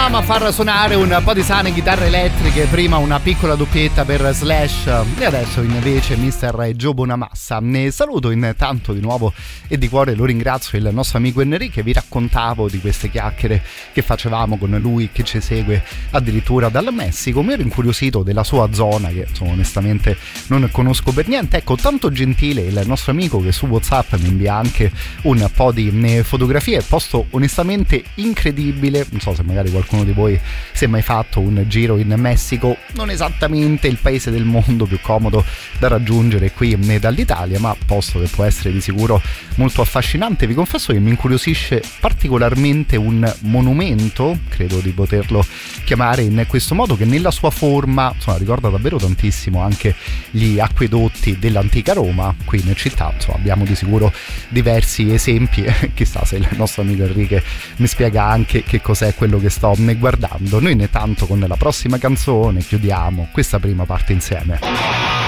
Continuavamo a far suonare un po' di sane chitarre elettriche, prima una piccola doppietta per Slash e adesso invece Mr. Joe Bonamassa. Ne saluto intanto di nuovo e di cuore lo ringrazio il nostro amico Enrique. Vi raccontavo di queste chiacchiere che facevamo con lui che ci segue addirittura dal Messico. Mi ero incuriosito della sua zona che insomma, onestamente non conosco per niente. Ecco, tanto gentile il nostro amico che su WhatsApp mi invia anche un po' di fotografie, posto onestamente incredibile. Non so se magari qualcuno di voi si è mai fatto un giro in Messico, non esattamente il paese del mondo più comodo da raggiungere qui dall'Italia, ma posto che può essere di sicuro molto affascinante. Vi confesso che mi incuriosisce particolarmente un monumento, credo di poterlo chiamare in questo modo, che nella sua forma insomma ricorda davvero tantissimo anche gli acquedotti dell'antica Roma. Qui in città insomma abbiamo di sicuro diversi esempi, chissà se il nostro amico Enrique mi spiega anche che cos'è quello che sto guardando. Noi intanto con la prossima canzone chiudiamo questa prima parte insieme.